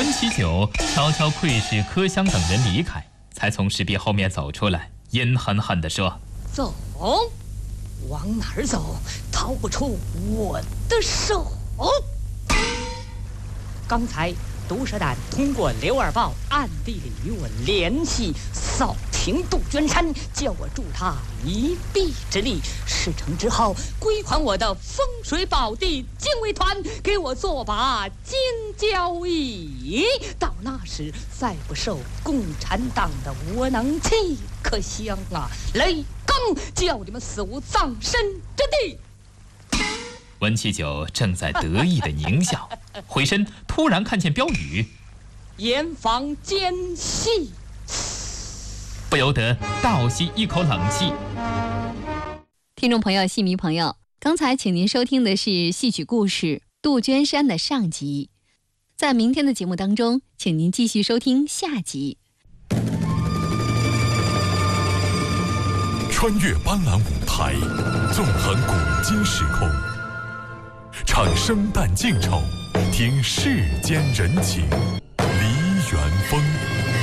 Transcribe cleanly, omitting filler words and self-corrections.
文启九悄悄窥视柯香等人离开，才从石壁后面走出来，阴狠狠地说：“ 走，往哪儿走？逃不出我的手。”刚才毒蛇胆通过刘二豹暗地里与我联系，扫平杜鹃山，叫我助他一臂之力。事成之后，归还我的风水宝地禁卫团，给我做把金交椅。到那时，再不受共产党的窝囊气，可香啊！雷刚叫你们死无葬身之地。 文启九正在得意的狞笑，回身突然看见标语， 严防奸细， 不由得倒吸一口冷气。 听众朋友、戏迷朋友，刚才请您收听的是戏曲故事《杜鹃山》的上集，在明天的节目当中，请您继续收听下集。 穿越斑斓舞台，纵横古今时空，唱生旦净丑，听世间人情，梨园风。